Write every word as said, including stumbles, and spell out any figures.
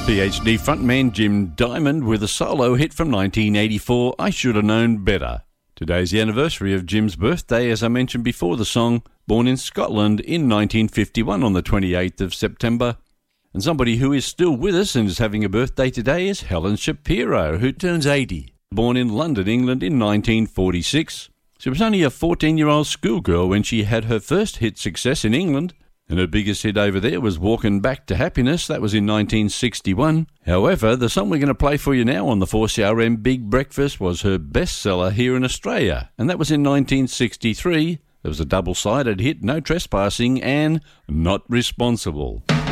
PhD frontman Jim Diamond with a solo hit from nineteen eighty-four, I Should Have Known Better. Today's the anniversary of Jim's birthday, as I mentioned before the song, born in Scotland in nineteen fifty-one on the twenty-eighth of September. And somebody who is still with us and is having a birthday today is Helen Shapiro, who turns eighty. Born in London, England in nineteen forty-six. She was only a fourteen-year-old schoolgirl when she had her first hit success in England, and her biggest hit over there was Walking Back to Happiness. That was in nineteen sixty-one. However, the song we're going to play for you now on the four C R M Big Breakfast was her bestseller here in Australia, and that was in nineteen sixty-three. There was a double-sided hit, No Trespassing and Not Responsible.